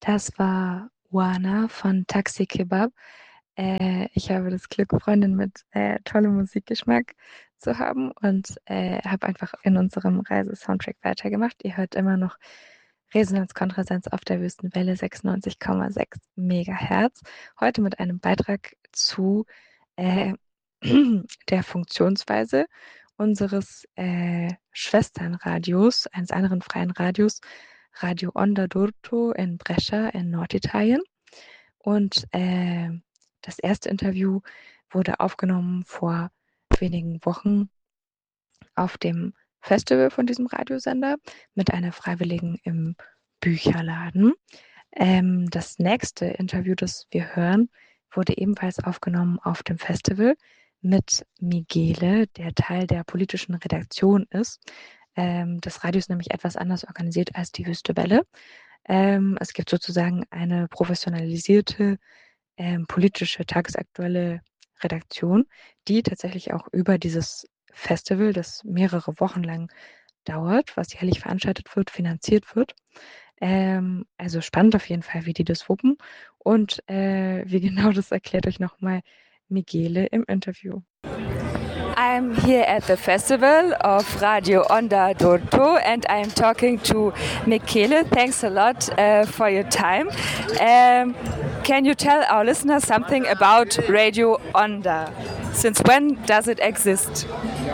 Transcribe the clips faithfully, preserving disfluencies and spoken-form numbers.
Das war Wana von Taxi Kebab. Äh, ich habe das Glück, Freundin mit äh, tollem Musikgeschmack zu haben und äh, habe einfach in unserem Reisesoundtrack weitergemacht. Ihr hört immer noch Resonanz Kontrasenz auf der Wüstenwelle sechsundneunzig Komma sechs Megahertz. Heute mit einem Beitrag zu äh, der Funktionsweise unseres äh, Schwesternradios, eines anderen freien Radios, Radio Onda d'Urto in Brescia in Norditalien. Und äh, das erste Interview wurde aufgenommen vor wenigen Wochen auf dem Festival von diesem Radiosender mit einer Freiwilligen im Bücherladen. Ähm, das nächste Interview, das wir hören, wurde ebenfalls aufgenommen auf dem Festival mit Michele, der Teil der politischen Redaktion ist. Ähm, das Radio ist nämlich etwas anders organisiert als die Wüste Welle. Ähm, es gibt sozusagen eine professionalisierte ähm, politische, tagesaktuelle Redaktion, die tatsächlich auch über dieses Festival, das mehrere Wochen lang dauert, was jährlich veranstaltet wird, finanziert wird. Ähm, also spannend auf jeden Fall, wie die das wuppen. Und äh, wie genau das erklärt euch nochmal Michele im Interview. I'm here at the festival of Radio Onda d'Urto and I'm talking to Michele. Thanks a lot uh, for your time. Um, can you tell our listeners something about Radio Onda? Since when does it exist?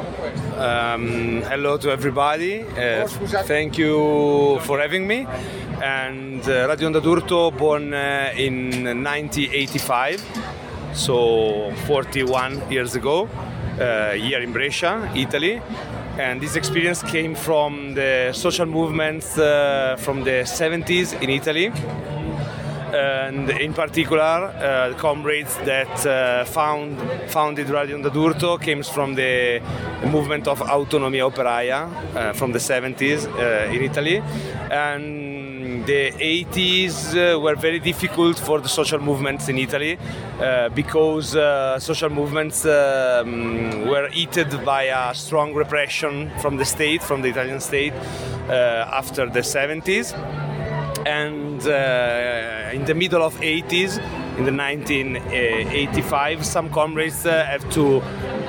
Um, hello to everybody. Uh, thank you for having me. And uh, Radio Onda d'Urto born uh, in nineteen eighty-five, so forty-one years ago. Uh, here in Brescia, Italy, and this experience came from the social movements uh, from the seventies in Italy, and in particular, uh, the comrades that uh, found, founded Radio Onda d'Urto came from the movement of Autonomia Operaia uh, from the seventies uh, in Italy, and the eighties uh, were very difficult for the social movements in Italy uh, because uh, social movements um, were heated by a strong repression from the state, from the Italian state, uh, after the seventies. And uh, in the middle of eighties, in the nineteen eighty-five, some comrades uh, have to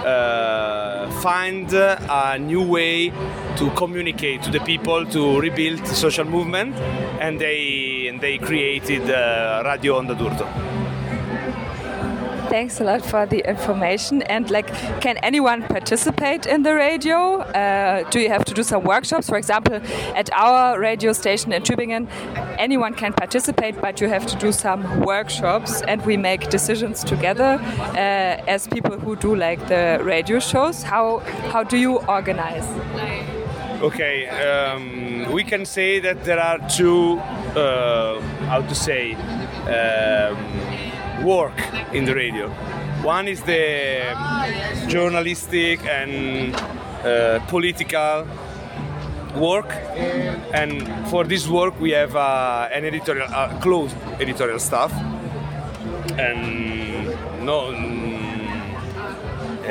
uh, find a new way to communicate to the people, to rebuild the social movement, and they and they created uh, Radio Onda d'Urto. Thanks a lot for the information. And like, can anyone participate in the radio? Uh, do you have to do some workshops? For example, at our radio station in Tübingen, anyone can participate, but you have to do some workshops, and we make decisions together uh, as people who do like the radio shows. How how do you organize? Okay, um, we can say that there are two, uh, how to say, um, work in the radio. One is the journalistic and uh, political work, and for this work we have uh, an editorial, uh, closed editorial staff, and no, uh,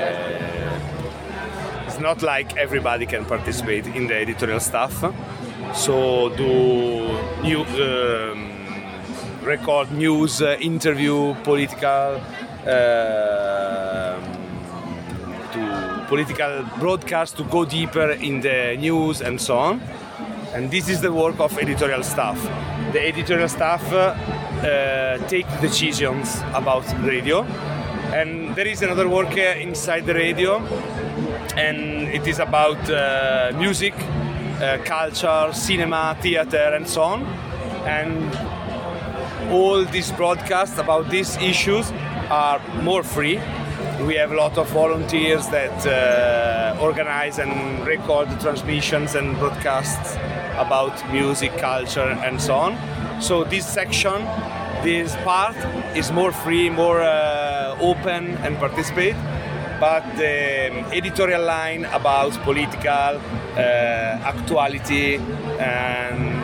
it's not like everybody can participate in the editorial staff. So do you? Um, record news, uh, interview, political, uh, to political broadcast, to go deeper in the news and so on. And this is the work of editorial staff. The editorial staff uh, uh, take decisions about radio. And there is another work uh, inside the radio, and it is about uh, music, uh, culture, cinema, theater, and so on. And all these broadcasts about these issues are more free. We have a lot of volunteers that uh, organize and record the transmissions and broadcasts about music, culture, and so on. So this section, this part is more free, more uh, open and participate. But the editorial line about political uh, actuality and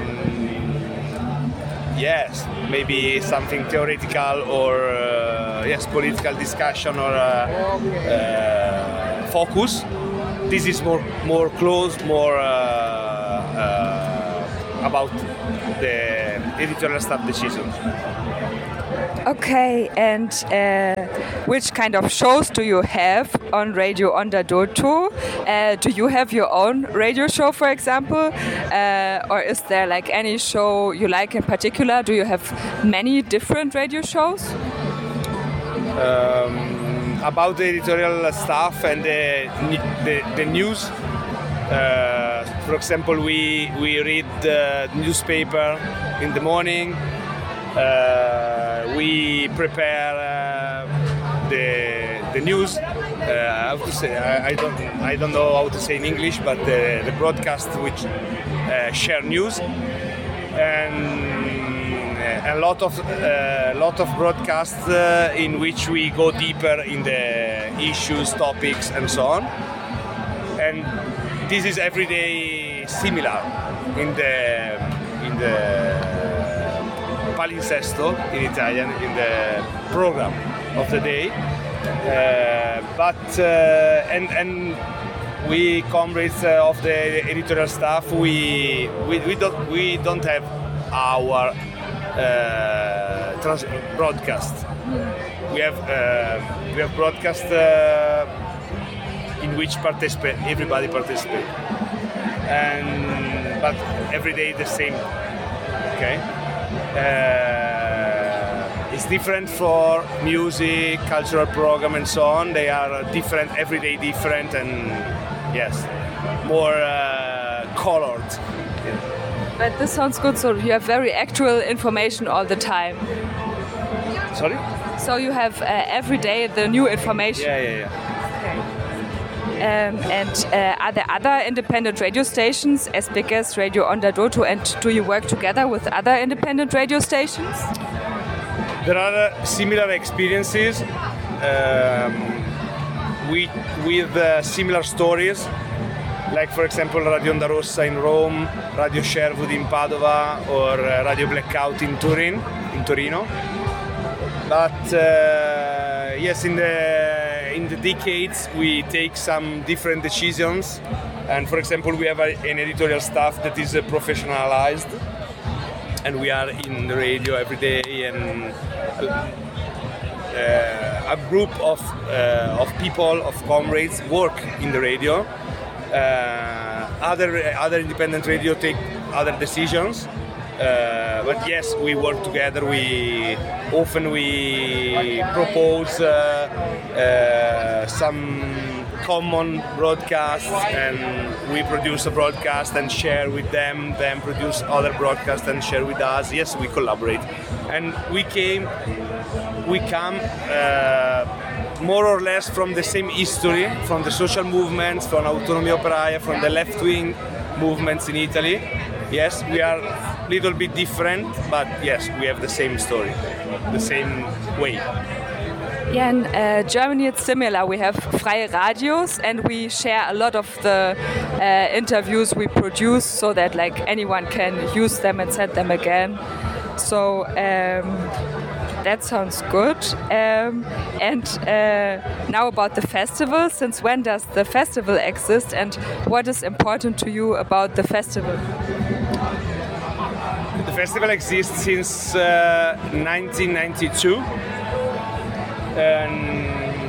yes, maybe something theoretical or uh, yes, political discussion or uh, uh, focus. This is more more closed, more uh, uh, about the editorial staff decisions. Okay, and uh, which kind of shows do you have on Radio Onda d'Urto? Uh, do you have your own radio show, for example? Uh, or is there like any show you like in particular? Do you have many different radio shows? Um, about the editorial staff and the, the, the news. Uh, for example, we, we read the newspaper in the morning. Uh, we prepare uh, the the news. Uh, how to say? I, I don't I don't know how to say in English, but the, the broadcast which uh, share news, and a lot of a uh, lot of broadcasts uh, in which we go deeper in the issues, topics, and so on. And this is every day similar in the in the palinsesto in Italian, in the program of the day. Uh, but uh, and and we comrades uh, of the editorial staff, we we, we don't we don't have our uh, trans- broadcast. We have uh, we have broadcast uh, in which participate everybody participate, and but every day the same. Okay. Uh, it's different for music, cultural program, and so on. They are different, every day different, and yes, more uh, colored. Yeah. But this sounds good. So you have very actual information all the time. Sorry? So you have uh, every day the new information. Yeah, yeah, yeah. Um, and uh, are there other independent radio stations as big as Radio Onda d'Urto, and do you work together with other independent radio stations? There are uh, similar experiences um, with, with uh, similar stories, like for example Radio Onda Rossa in Rome, Radio Sherwood in Padova, or uh, Radio Blackout in Turin, in Torino. But uh, yes, in the in the decades we take some different decisions, and for example we have a, an editorial staff that is uh, professionalized, and we are in the radio every day, and uh, a group of uh, of people, of comrades work in the radio. Uh, other other independent radio take other decisions. Uh, but yes, we work together. We often we propose uh, uh, some common broadcasts, and we produce a broadcast and share with them. Them produce other broadcasts and share with us. Yes, we collaborate, and we came, we come uh, more or less from the same history, from the social movements, from Autonomia Operaia, from the left-wing movements in Italy. Yes, we are a little bit different, but yes, we have the same story, the same way. Yeah, in uh, Germany it's similar. We have freie radios, and we share a lot of the uh, interviews we produce, so that like anyone can use them and send them again. So um, that sounds good. Um, and uh, now about the festival. Since when does the festival exist, and what is important to you about the festival? The festival exists since uh, nineteen ninety-two, and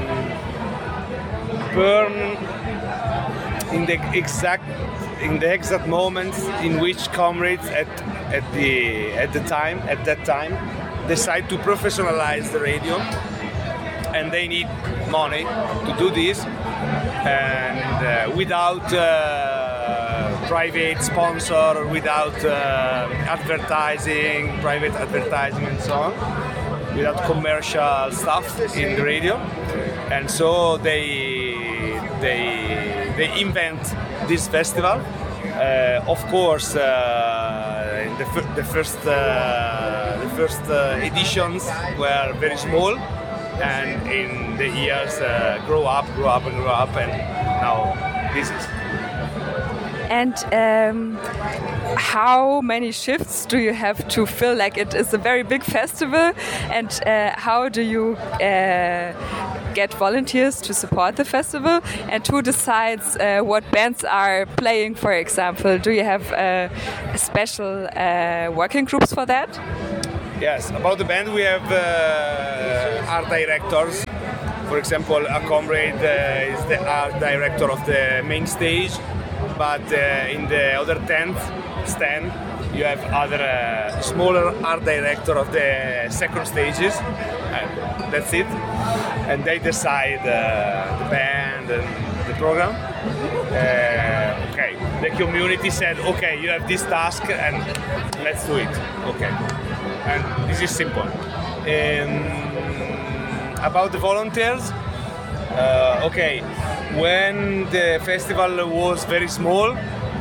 burn in the exact in the exact moments in which comrades at at the at the time at that time decide to professionalize the radio, and they need money to do this, and uh, without uh, private sponsor, or without uh, advertising, private advertising and so on, without commercial stuff in the radio, and so they they they invent this festival. Uh, of course, uh, the, f- the first uh, the first uh, editions were very small, and in the years uh, grow up, grow up, and grow up, and now this is. And um, how many shifts do you have to fill? Like, it is a very big festival, and uh, how do you uh, get volunteers to support the festival? And who decides uh, what bands are playing, for example? Do you have uh, special uh, working groups for that? Yes, about the band we have uh, art directors. For example, a comrade uh, is the art director of the main stage, but uh, in the other tenth stand you have other uh, smaller art director of the second stages. And that's it. And they decide uh, the band and the program. Uh, okay, the community said, okay, you have this task and let's do it. Okay, and this is simple. Um, about the volunteers, uh, okay, when the festival was very small,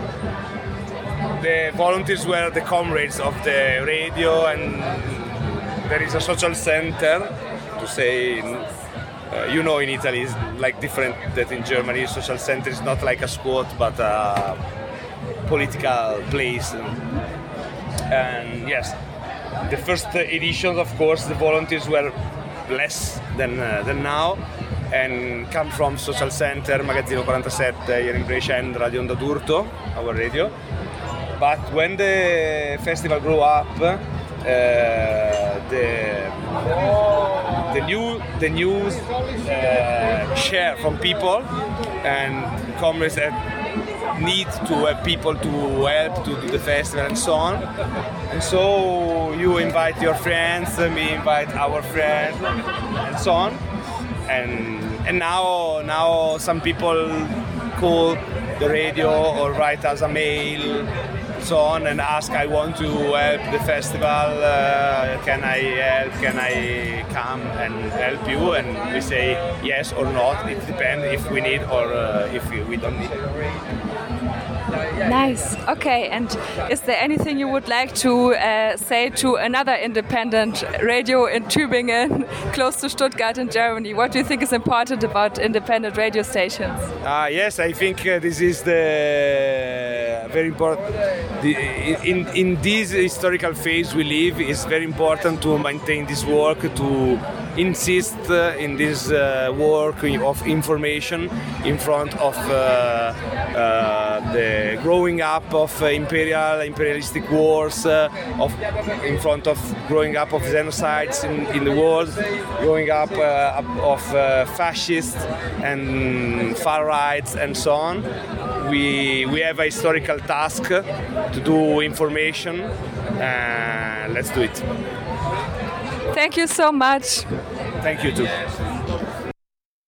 the volunteers were the comrades of the radio, and there is a social center, to say, uh, you know, in Italy is like different than in Germany. Social center is not like a squat, but a political place. And yes, the first editions, of course, the volunteers were less than uh, than now, and come from Social Center, Magazzino quarantasette here in Brescia, and Radio Onda d'Urto, our radio. But when the festival grew up, uh, the the new the news uh, share from people and comrades that need to have people to help to do the festival and so on. And so you invite your friends, we invite our friends, and so on. And and now now some people call the radio or write us a mail, so on, and ask, I want to help the festival, uh, can I help, can I come and help you? And we say yes or not, it depends if we need or uh, if we don't need. Nice. Okay, and is there anything you would like to uh, say to another independent radio in Tübingen, close to Stuttgart in Germany? What do you think is important about independent radio stations? Uh, yes, I think uh, this is the very important. The, in in this historical phase we live, it's very important to maintain this work, to insist uh, in this uh, work of information in front of uh, uh, the growing up of uh, imperial imperialistic wars, uh, of in front of growing up of genocides in, in the world, growing up uh, of uh, fascists and far rights and so on. We we have a historical task to do information. Uh, let's do it. Thank you so much. Thank you too.